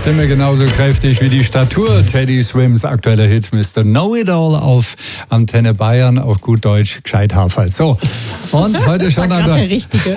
Stimme genauso kräftig wie die Statur. Teddy Swims aktueller Hit Mr. Know-It-All auf Antenne Bayern, auf gut Deutsch, gescheit Haferl. So, und heute schon an der Richtige.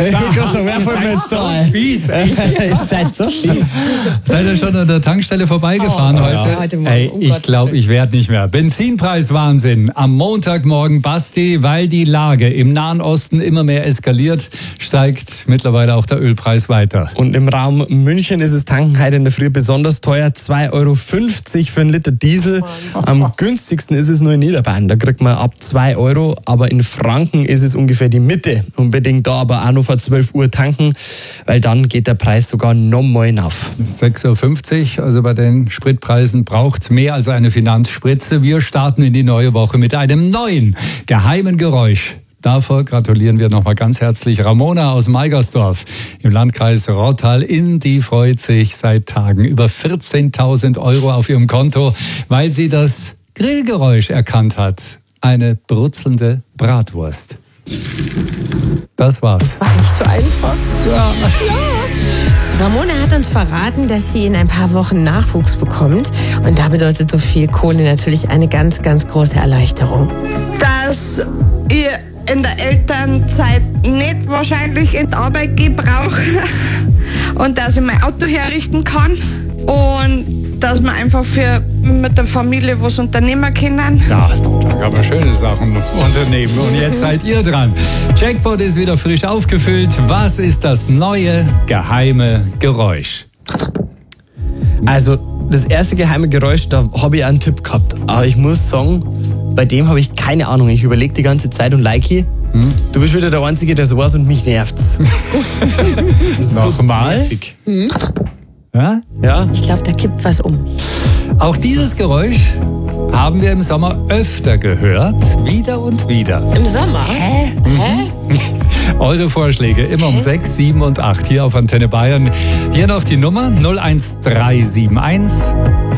Seid ihr schon an der Tankstelle vorbeigefahren heute? Ja, heute Morgen. Ey, ich glaube, ich werde nicht mehr. Benzinpreiswahnsinn. Am Montagmorgen, Basti, weil die Lage im Nahen Osten immer mehr eskaliert, steigt mittlerweile auch der Ölpreis weiter. Und im Raum München ist es tanken heute in der Früh besonders teuer. 2,50 € für einen Liter Diesel. Am günstigsten ist es nur in Niederbayern. Da kriegt man ab 2 €. Aber in Franken ist es ungefähr die Mitte. Unbedingt da aber auch noch vor 12 Uhr tanken, weil dann geht der Preis sogar nochmal hinauf. 6,50 €, also bei den Spritpreisen braucht es mehr als eine Finanzspritze. Wir starten in die neue Woche mit einem neuen, geheimen Geräusch. Davor gratulieren wir nochmal ganz herzlich Ramona aus Meigersdorf im Landkreis Rottal. Die freut sich seit Tagen über 14.000 € auf ihrem Konto, weil sie das Grillgeräusch erkannt hat. Eine brutzelnde Bratwurst. Das war's. War nicht so einfach. Ja. Ramona hat uns verraten, dass sie in ein paar Wochen Nachwuchs bekommt. Und da bedeutet so viel Kohle natürlich eine ganz, ganz große Erleichterung. Dass ihr in der Elternzeit nicht wahrscheinlich in die Arbeit gehen brauche und dass ich mein Auto herrichten kann und dass wir einfach mit der Familie was unternehmen können. Ja, da kann man schöne Sachen unternehmen. Und jetzt seid ihr dran. Jackpot ist wieder frisch aufgefüllt. Was ist das neue geheime Geräusch? Also das erste geheime Geräusch, da habe ich einen Tipp gehabt. Aber ich muss sagen, bei dem habe ich keine Ahnung. Ich überlege die ganze Zeit und like. Du bist wieder der Einzige, der so weiß und mich nervt's. Nochmal? Ja? Ja? Ich glaube, da kippt was um. Auch dieses Geräusch haben wir im Sommer öfter gehört. Wieder und wieder. Im Sommer? Hä? Eure Vorschläge immer um 6, 7 und 8 hier auf Antenne Bayern. Hier noch die Nummer 01371